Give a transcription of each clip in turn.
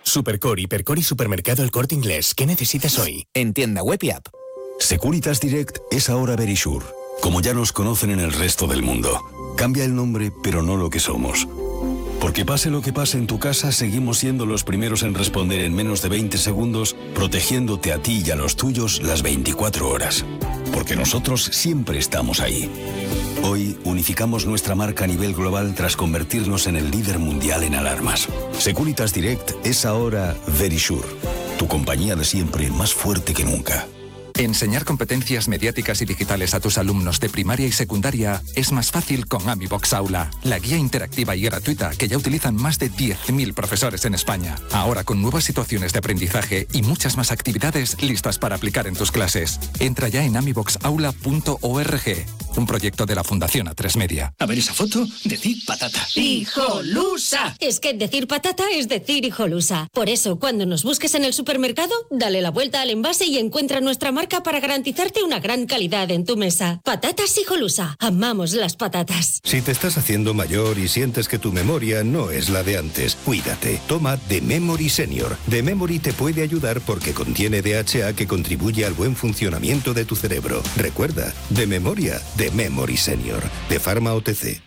Supercore, Hipercore y Supermercado El Corte Inglés. ¿Qué necesitas hoy? En tienda web y app. Securitas Direct es ahora Verisure, como ya nos conocen en el resto del mundo. Cambia el nombre, pero no lo que somos. Porque pase lo que pase en tu casa, seguimos siendo los primeros en responder en menos de 20 segundos, protegiéndote a ti y a los tuyos las 24 horas. Porque nosotros siempre estamos ahí. Hoy unificamos nuestra marca a nivel global tras convertirnos en el líder mundial en alarmas. Securitas Direct es ahora Verisure, tu compañía de siempre más fuerte que nunca. Enseñar competencias mediáticas y digitales a tus alumnos de primaria y secundaria es más fácil con AmiBox Aula, la guía interactiva y gratuita que ya utilizan más de 10.000 profesores en España. Ahora con nuevas situaciones de aprendizaje y muchas más actividades listas para aplicar en tus clases. Entra ya en amiboxaula.org, un proyecto de la Fundación A3 Media. A ver esa foto, decir patata. ¡Hijolusa! Es que decir patata es decir hijolusa. Por eso, cuando nos busques en el supermercado, dale la vuelta al envase y encuentra nuestra marca para garantizarte una gran calidad en tu mesa. Patatas Hijolusa. Amamos las patatas. Si te estás haciendo mayor y sientes que tu memoria no es la de antes, cuídate. Toma The Memory Senior. The Memory te puede ayudar porque contiene DHA que contribuye al buen funcionamiento de tu cerebro. Recuerda, de memoria, The Memory Senior. De Pharma OTC.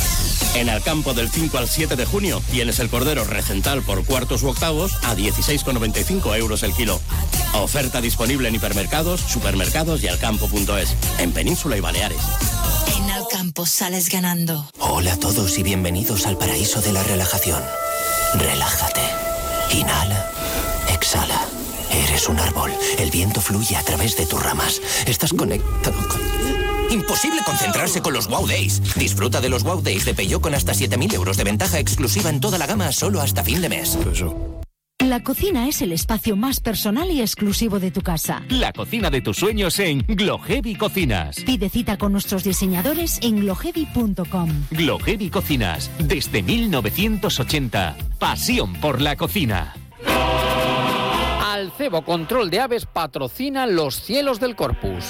En Alcampo del 5 al 7 de junio tienes el cordero recental por cuartos u octavos a 16,95 euros el kilo. Oferta disponible en hipermercados, supermercados y alcampo.es, en Península y Baleares. En Alcampo sales ganando. Hola a todos y bienvenidos al paraíso de la relajación. Relájate. Inhala. Exhala. Eres un árbol. El viento fluye a través de tus ramas. Estás conectado con... Imposible concentrarse con los Wow Days. Disfruta de los Wow Days de Peugeot con hasta 7.000 euros de ventaja exclusiva en toda la gama solo hasta fin de mes. La cocina es el espacio más personal y exclusivo de tu casa. La cocina de tus sueños en Gloheavy Cocinas. Pide cita con nuestros diseñadores en gloheavy.com. Gloheavy Cocinas, desde 1980. Pasión por la cocina. Alcebo Control de Aves patrocina Los Cielos del Corpus.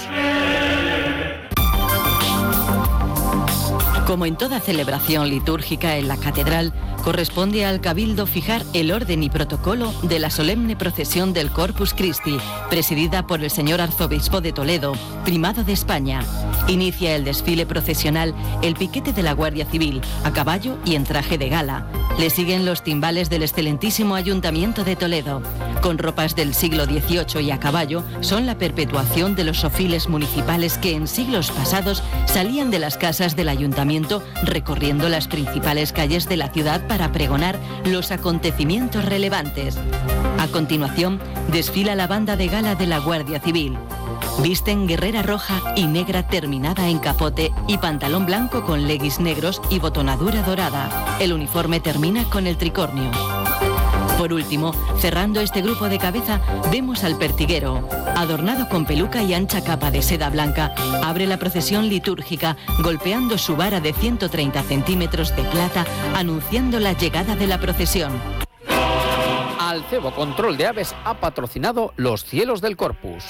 Como en toda celebración litúrgica en la catedral, corresponde al Cabildo fijar el orden y protocolo de la solemne procesión del Corpus Christi, presidida por el señor Arzobispo de Toledo, Primado de España. Inicia el desfile procesional el piquete de la Guardia Civil, a caballo y en traje de gala. Le siguen los timbales del excelentísimo Ayuntamiento de Toledo. Con ropas del siglo XVIII y a caballo, son la perpetuación de los sofiles municipales que en siglos pasados salían de las casas del Ayuntamiento recorriendo las principales calles de la ciudad para pregonar los acontecimientos relevantes. A continuación, desfila la banda de gala de la Guardia Civil. Visten guerrera roja y negra terminada en capote y pantalón blanco con leggings negros y botonadura dorada. El uniforme termina con el tricornio. Por último, cerrando este grupo de cabeza, vemos al pertiguero. Adornado con peluca y ancha capa de seda blanca, abre la procesión litúrgica, golpeando su vara de 130 centímetros de plata, anunciando la llegada de la procesión. Alcebo Control de Aves ha patrocinado Los Cielos del Corpus.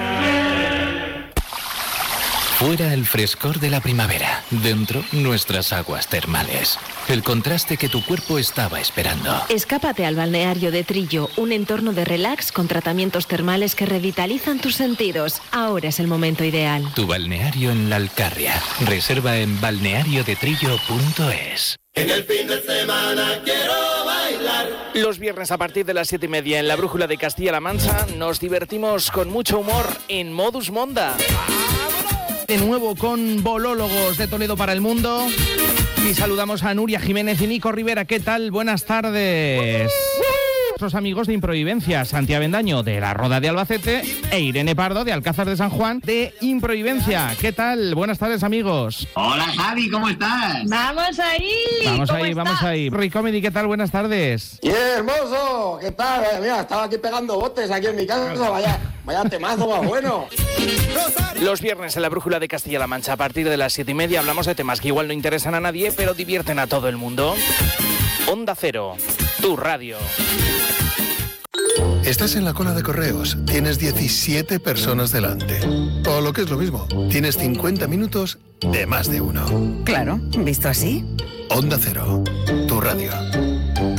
Fuera el frescor de la primavera, dentro nuestras aguas termales. El contraste que tu cuerpo estaba esperando. Escápate al balneario de Trillo, un entorno de relax con tratamientos termales que revitalizan tus sentidos. Ahora es el momento ideal. Tu balneario en la Alcarria. Reserva en balneariodetrillo.es. En el fin de semana quiero bailar. Los viernes a partir de las 7:30 en la Brújula de Castilla-La Mancha nos divertimos con mucho humor en Modus Monda. De nuevo con bolólogos de Toledo para el mundo. Y saludamos a Nuria Jiménez y Nico Rivera. ¿Qué tal? Buenas tardes. Nuestros amigos de Improvivencia, Santiago Avendaño de la Roda de Albacete e Irene Pardo de Alcázar de San Juan de Improvivencia. ¿Qué tal? Buenas tardes, amigos. Hola, Javi, ¿cómo estás? ¡Vamos ahí! Vamos ahí. Ricomedy, ¿qué tal? Buenas tardes. ¡Qué hermoso! ¿Qué tal? Mira, estaba aquí pegando botes aquí en mi casa. Vaya temazo más bueno. Los viernes en la Brújula de Castilla-La Mancha a partir de las 7:30 hablamos de temas que igual no interesan a nadie, pero divierten a todo el mundo. Onda Cero, tu radio. Estás en la cola de correos, tienes 17 personas delante. O lo que es lo mismo, tienes 50 minutos de más de uno. Claro, ¿visto así? Onda Cero, tu radio.